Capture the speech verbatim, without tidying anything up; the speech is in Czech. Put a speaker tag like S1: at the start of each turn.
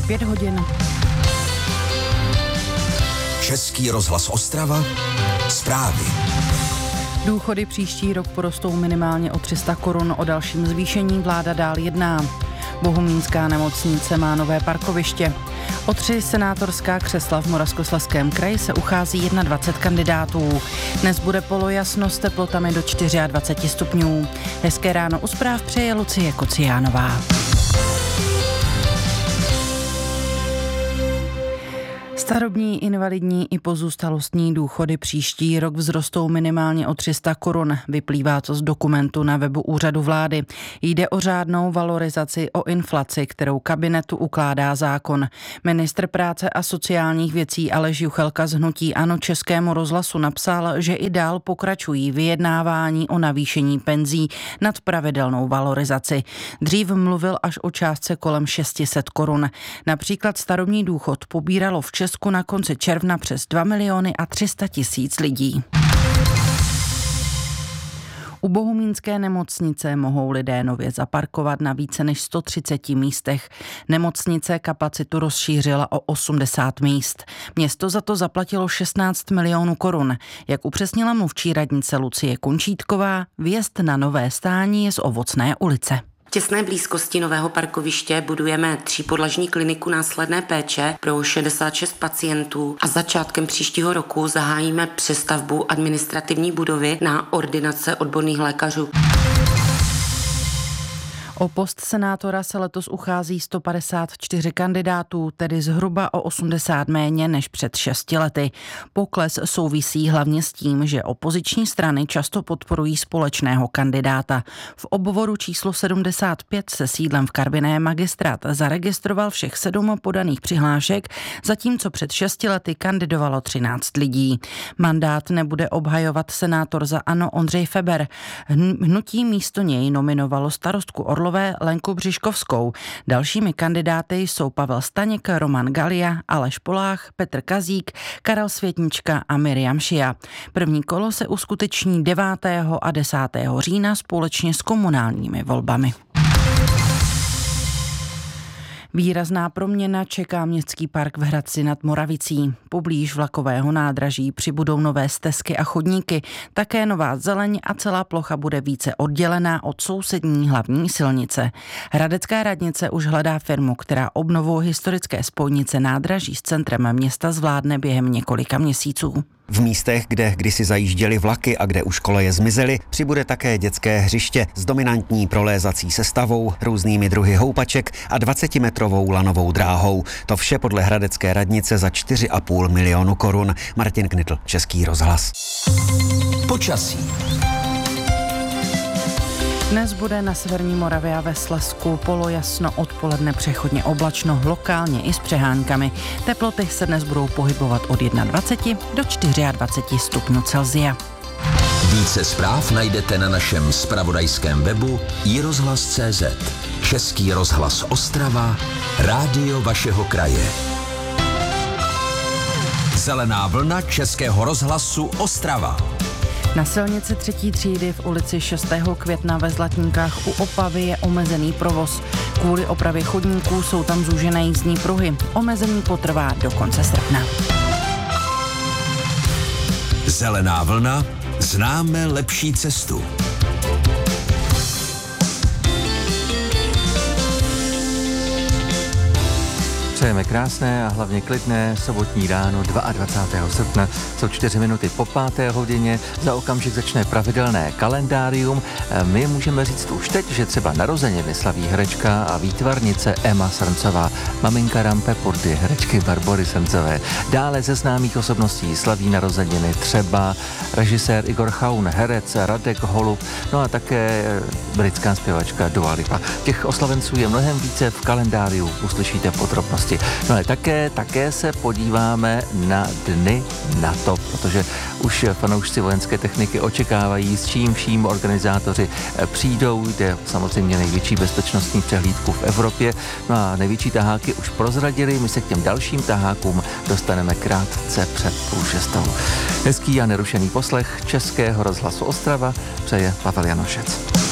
S1: pět hodin.
S2: Český rozhlas Ostrava. Zprávy.
S1: Důchody příští rok porostou minimálně o tři sta korun, o dalším zvýšení vláda dál jedná. Bohumínská nemocnice má nové parkoviště. O tři senátorská křesla v Moravskoslezském kraji se uchází dvacet jedna kandidátů. Dnes bude polojasno s teplotami do dvacet čtyři stupňů. Hezké ráno u zpráv přeje Lucie Kociánová. Starobní, invalidní i pozůstalostní důchody příští rok vzrostou minimálně o tři sta korun. Vyplývá to z dokumentu na webu Úřadu vlády. Jde o řádnou valorizaci o inflaci, kterou kabinetu ukládá zákon. Ministr práce a sociálních věcí Aleš Juchelka z hnutí ANO Českému rozhlasu napsal, že i dál pokračují vyjednávání o navýšení penzí nad pravidelnou valorizaci. Dřív mluvil až o částce kolem šest set korun. Například starobní důchod pobíralo v Česku na konci června přes dva miliony a tři sta tisíc lidí. U Bohumínské nemocnice mohou lidé nově zaparkovat na více než sto třiceti místech. Nemocnice kapacitu rozšířila o osmdesát míst. Město za to zaplatilo šestnáct milionů korun. Jak upřesnila mluvčí radnice Lucie Končítková, vjezd na nové stání je z Ovocné ulice.
S3: V těsné blízkosti nového parkoviště budujeme třípodlažní kliniku následné péče pro šedesát šest pacientů a začátkem příštího roku zahájíme přestavbu administrativní budovy na ordinace odborných lékařů.
S1: O post senátora se letos uchází sto padesát čtyři kandidátů, tedy zhruba o osmdesát méně než před šesti lety. Pokles souvisí hlavně s tím, že opoziční strany často podporují společného kandidáta. V obvodu číslo sedmdesát pět se sídlem v Karviné magistrát zaregistroval všech sedm podaných přihlášek, zatímco před šesti lety kandidovalo třináct lidí. Mandát nebude obhajovat senátor za ANO Ondřej Feber. Hnutí místo něj nominovalo starostku Orlové Lenku Břiškovskou. Dalšími kandidáty jsou Pavel Staněk, Roman Galia, Aleš Polách, Petr Kazík, Karel Světnička a Miriam Šia. První kolo se uskuteční devátého a desátého října společně s komunálními volbami. Výrazná proměna čeká městský park v Hradci nad Moravicí. Poblíž vlakového nádraží přibudou nové stezky a chodníky, také nová zeleň a celá plocha bude více oddělená od sousední hlavní silnice. Hradecká radnice už hledá firmu, která obnovu historické spojnice nádraží s centrem města zvládne během několika měsíců.
S4: V místech, kde kdysi zajížděly vlaky a kde už koleje zmizely, přibude také dětské hřiště s dominantní prolézací sestavou, různými druhy houpaček a dvacetimetrovou lanovou dráhou. To vše podle hradecké radnice za čtyři a půl milionu korun. Martin Knitl, Český rozhlas.
S2: Počasí.
S1: Dnes bude na severní Moravě a ve Slezsku polojasno, odpoledne přechodně oblačno, lokálně i s přehánkami. Teploty se dnes budou pohybovat od dvacet jedna do dvacet čtyři stupňů Celsia.
S2: Více zpráv najdete na našem zpravodajském webu i rozhlas tečka cé zet. Český rozhlas Ostrava, rádio vašeho kraje. Zelená vlna Českého rozhlasu Ostrava.
S1: Na silnici třetí třídy v ulici šestého května ve Zlatníkách u Opavy je omezený provoz. Kvůli opravě chodníků jsou tam zúžené jízdní pruhy. Omezení potrvá do konce srpna.
S2: Zelená vlna, známe lepší cestu.
S5: Přejeme krásné a hlavně klidné sobotní ráno dvacátého druhého srpna. Jsou čtyři minuty po páté hodině. Za okamžik začne pravidelné kalendárium. My můžeme říct už teď, že třeba narozeniny slaví herečka a výtvarnice Emma Srncová, maminka Rampe Purdy, herečky Barbory Srncové. Dále ze známých osobností slaví narozeniny třeba režisér Igor Chaun, herec Radek Holub, no a také britská zpěvačka Dua Lipa. Těch oslavenců je mnohem více v kalendáriu, uslyšíte podrobnosti. No ale také, také se podíváme na dny NATO, protože už fanoušci vojenské techniky očekávají, s čím vším organizátoři přijdou. Jde samozřejmě největší bezpečnostní přehlídku v Evropě. No a největší taháky už prozradili, my se k těm dalším tahákům dostaneme krátce před půl šestou. Hezký a nerušený poslech Českého rozhlasu Ostrava přeje Pavel Janošec.